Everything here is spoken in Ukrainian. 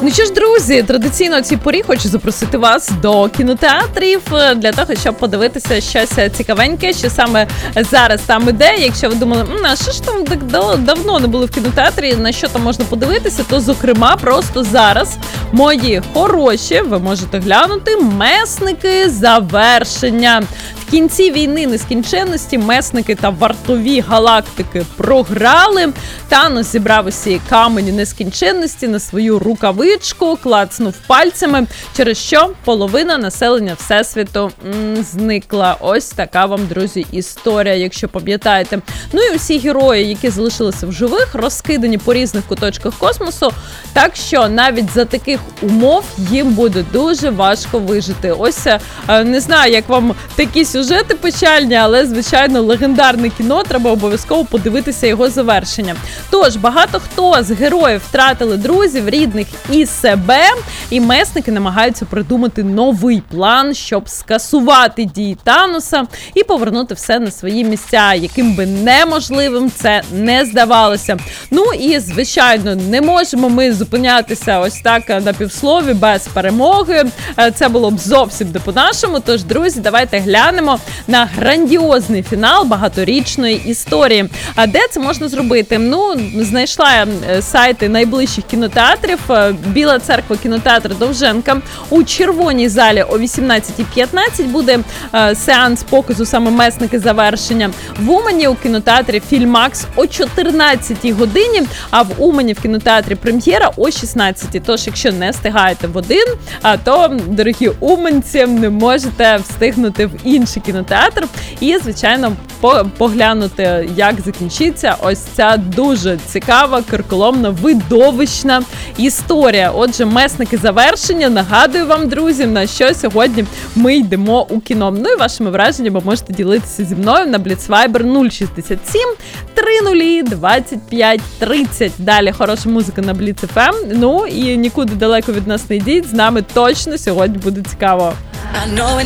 Ну що ж, друзі, традиційно цій порі хочу запросити вас до кінотеатрів для того, щоб подивитися щось цікавеньке, що саме зараз там іде. Якщо ви думали, а що ж там так давно не були в кінотеатрі, на що там можна подивитися, то, зокрема, просто зараз, мої хороші, ви можете глянути «Месники. Завершення». В кінці війни нескінченності месники та вартові галактики програли. Танос зібрав усі камені нескінченності на свою рукавичку, клацнув пальцями, через що половина населення Всесвіту зникла. Ось така вам, друзі, історія, якщо пам'ятаєте. Ну і усі герої, які залишилися в живих, розкидані по різних куточках космосу, так що навіть за таких умов їм буде дуже важко вижити. Ось, не знаю, як вам такі сюжети печальні, але, звичайно, легендарне кіно, треба обов'язково подивитися його завершення. Тож, багато хто з героїв втратили друзів, рідних і себе, і месники намагаються придумати новий план, щоб скасувати дії Таноса і повернути все на свої місця, яким би неможливим це не здавалося. Ну і, звичайно, не можемо ми зупинятися ось так на півслові без перемоги. Це було б зовсім не по-нашому. Тож, друзі, давайте глянемо на грандіозний фінал багаторічної історії. А де це можна зробити? Ну, знайшла сайти найближчих кінотеатрів. Біла Церква, кінотеатр Довженка. У Червоній залі о 18:15 буде сеанс показу саме «Месники. Завершення». В Умані у кінотеатрі «Фільмакс» о 14 годині, а в Умані в кінотеатрі «Прем'єра» о 16. Тож, якщо не встигаєте в один, то, дорогі уманці, не можете встигнути в інший кінотеатр і, звичайно, поглянути, як закінчиться ось ця дуже цікава, карколомна, видовищна історія. Отже, «Месники. Завершення». Нагадую вам, друзі, на що сьогодні ми йдемо у кіно. Ну і вашими враженнями можете ділитися зі мною на Blitzviber 067 30 25 30. Далі хороша музика на Blitz FM. Ну і нікуди далеко від нас не йдіть. З нами точно сьогодні буде цікаво.